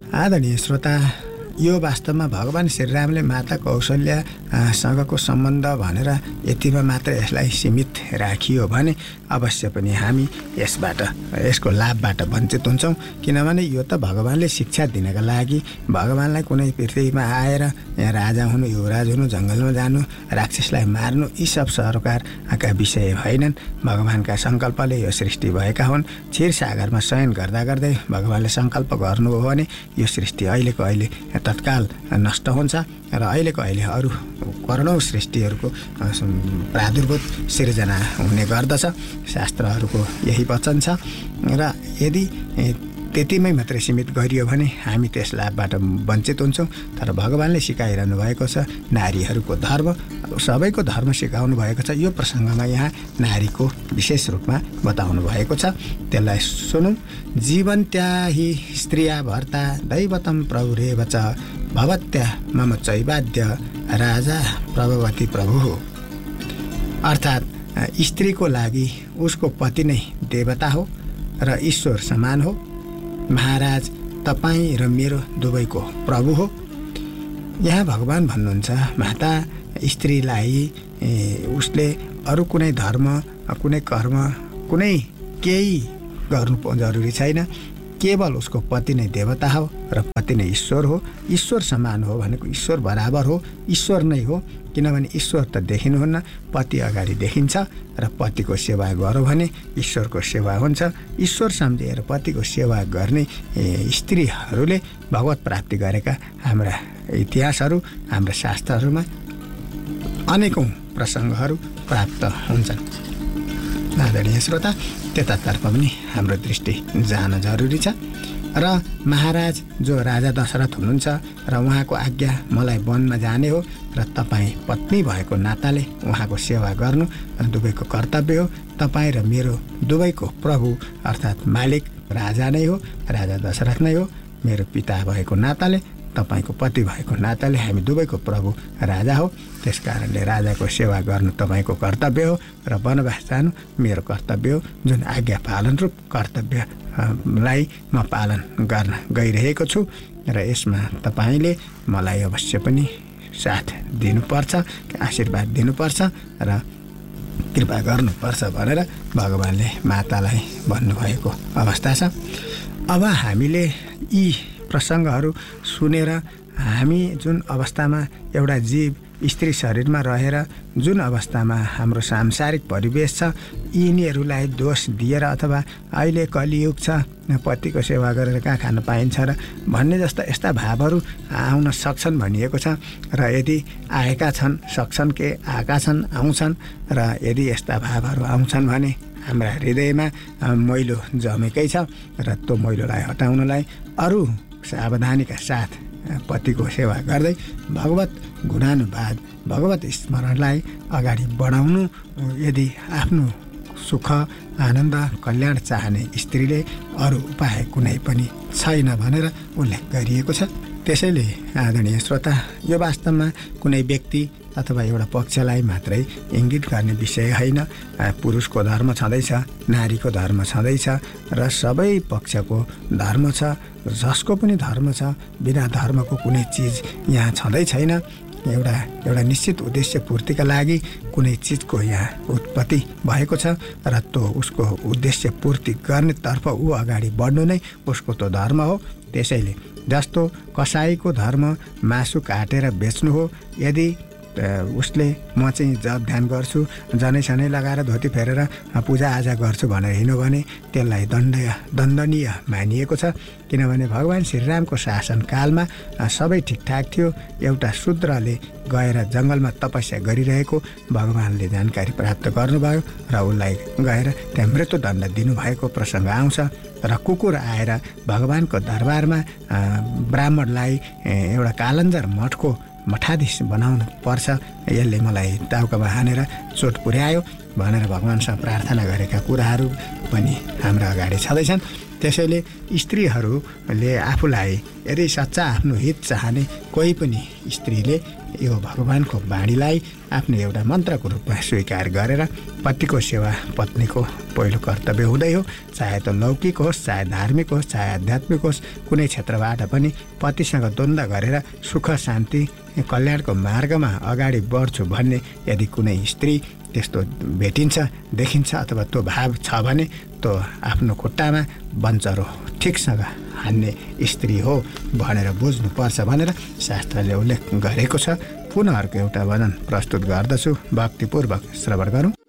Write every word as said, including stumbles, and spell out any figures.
आदरणीय श्रोता, यो वास्तवमा भगवान श्रीरामले माता कौशल्यासँगको सम्बन्ध भनेर यतिमा मात्र यसलाई सीमित राखियो भने अवश्य पनि हामी यसबाट यसको लाभबाट वञ्चित हुन्छौँ। किनभने यो त भगवानले शिक्षा दिनका लागि, भगवानलाई कुनै पृथ्वीमा आएर यहाँ राजा हुनु, युवराज हुनु, जङ्गलमा जानु, राक्षसलाई मार्नु, यी सब सरकारका विषय होइनन्। भगवानका सङ्कल्पले यो सृष्टि भएका हुन्। क्षीरसागरमा शयन गर्दा गर्दै भगवानले सङ्कल्प गर्नुभयो भने यो सृष्टि अहिलेको अहिले तत्काल नष्ट हुन्छ र अहिलेको अहिले अरू करोडौँ सृष्टिहरूको प्रादुर्भूत सिर्जना हुने गर्दछ। शास्त्रहरूको यही वचन छ र यदि त्यतिमै मात्रै सीमित गरियो भने हामी त्यस लाभबाट वञ्चित हुन्छौँ। तर भगवानले सिकाइरहनु भएको छ नारीहरूको धर्म, सबैको धर्म सिकाउनु भएको छ। यो प्रसङ्गमा यहाँ नारीको विशेष रूपमा बताउनु भएको छ, त्यसलाई सुनौँ। जीवन त्याही स्त्रिया भर्ता दैवतम प्रभुरेव च भवत्या मम चैवाद्य राजा प्रभवती प्रभु हो। अर्थात् स्त्रीको लागि उसको पति नै देवता हो र ईश्वर समान हो। महाराज तपाईँ र मेरो दुवैको प्रभु हो। यहाँ भगवान भन्नुहुन्छ माता स्त्रीलाई उसले अरू कुनै धर्म, कुनै कर्म, कुनै केही गर्नु जरुरी छैन। केवल उसको पति नै देवता हो र पति नै ईश्वर हो। ईश्वर समान हो भनेको ईश्वर बराबर हो, ईश्वर नै हो। किनभने ईश्वर त देखिनुहुन्न, पति अगाडि देखिन्छ र पतिको सेवा गरौँ भने ईश्वरको सेवा हुन्छ। ईश्वर सम्झेर पतिको सेवा गर्ने स्त्रीहरूले भगवत प्राप्ति गरेका हाम्रा इतिहासहरू, हाम्रा शास्त्रहरूमा अनेकौँ प्रसङ्गहरू प्राप्त हुन्छन्। आदरणीय श्रोता, त्यतातर्फ पनि हाम्रो दृष्टि जान जरुरी छ। र महाराज जो राजा दशरथ हुनुहुन्छ र उहाँको आज्ञा मलाई वनमा जाने हो र तपाईँ पत्नी भएको नाताले उहाँको सेवा गर्नु दुवैको कर्तव्य हो। तपाईँ र मेरो दुवैको प्रभु अर्थात् मालिक राजा नै हो, राजा दशरथ नै हो। मेरो पिता भएको नाताले, तपाईँको पति भएको नाताले हामी दुवैको प्रभु राजा हो। त्यस कारणले राजाको सेवा गर्नु तपाईँको कर्तव्य हो र वनवास जानु मेरो कर्तव्य हो। जुन आज्ञा पालन रूप कर्तव्यलाई म पालन गर्न गइरहेको छु र यसमा तपाईँले मलाई अवश्य पनि साथ दिनुपर्छ, आशीर्वाद दिनुपर्छ र कृपा गर्नुपर्छ भनेर भगवानले मातालाई भन्नुभएको अवस्था छ। अब हामीले यी प्रसङ्गहरू सुनेर हामी जुन अवस्थामा एउटा जीव स्त्री शरीरमा रहेर जुन अवस्थामा हाम्रो सांसारिक परिवेश छ, यिनीहरूलाई दोष दिएर अथवा अहिले कलियुग छ, पतिको सेवा गरेर कहाँ खान पाइन्छ र भन्ने जस्ता यस्ता भावहरू आउन सक्छन् भनिएको छ। र यदि आएका छन्, सक्छन् के आएका छन्, आउँछन् र यदि यस्ता भावहरू आउँछन् भने हाम्रा हृदयमा मैलो जमेकै छ र त्यो मैलोलाई हटाउनलाई अरू सावधानीका साथ पतिको सेवा गर्दै भगवत गुणानुवाद, भगवत स्मरणलाई अगाडि बढाउनु यदि आफ्नो सुख, आनन्द, कल्याण चाहने स्त्रीले अरू उपाय कुनै पनि छैन भनेर उल्लेख गरिएको छ। त्यसैले आदरणीय श्रोता, यो वास्तवमा कुनै व्यक्ति अथवा एउटा पक्षलाई मात्रै इङ्गित गर्ने विषय होइन। पुरुषको धर्म छँदैछ, नारीको धर्म छँदैछ र सबै पक्षको धर्म छ। जसको पनि धर्म छ, बिना धर्मको कुनै चिज यहाँ छँदै छैन। एउटा एउटा निश्चित उद्देश्य पूर्तिका लागि कुनै चिजको यहाँ उत्पत्ति भएको छ र त्यो उसको उद्देश्य पूर्ति गर्नेतर्फ ऊ अगाडि बढ्नु नै उसको त्यो धर्म हो। त्यसैले जस्तो कसाईको धर्म मासु काटेर बेच्नु हो, यदि उसले म चाहिँ जप ध्यान गर्छु, जनै सनै लगाएर धोती फेरेर पूजाआजा गर्छु भनेर हिँड्यो भने त्यसलाई दण्डनीय दण्डनीय मानिएको छ। किनभने भगवान श्रीरामको शासनकालमा सबै ठिकठाक थियो। एउटा शूद्रले गएर जङ्गलमा तपस्या गरिरहेको भगवानले जानकारी प्राप्त गर्नुभयो र उसलाई गएर त्यहाँ मृत्युदण्ड दिनुभएको प्रसङ्ग आउँछ। र कुकुर आएर भगवानको दरबारमा ब्राह्मणलाई एउटा कालन्जर मठको मठाधीश बनाउनु पर्छ, यसले मलाई टाउकामा हानेर चोट पुर्यायो भनेर भगवानसँग प्रार्थना गरेका कुराहरू पनि हाम्रो अगाडि छँदैछन्। त्यसैले स्त्रीहरूले आफूलाई यदि सच्चा आफ्नो हित चाहने कोही पनि स्त्रीले यो भगवानको बाणीलाई आफ्नो एउटा मन्त्रको रूपमा स्वीकार गरेर पतिको सेवा पत्नीको पहिलो कर्तव्य हुँदै हो। चाहे त लौकिक होस्, चाहे धार्मिक होस्, चाहे आध्यात्मिक होस्, कुनै क्षेत्रबाट पनि पतिसँग द्वन्द्व गरेर सुख शान्ति कल्याणको मार्गमा अगाडि बढ्छु भन्ने यदि कुनै स्त्री त्यस्तो भेटिन्छ, देखिन्छ अथवा त्यो भाव छ भने त्यो आफ्नो खुट्टामा बन्चरो ठिकसँग हान्ने स्त्री हो भनेर बुझ्नुपर्छ भनेर शास्त्रले उल्लेख गरेको छ। पुनः अर्को एउटा वचन प्रस्तुत गर्दछु, भक्तिपूर्वक श्रवण गरौँ।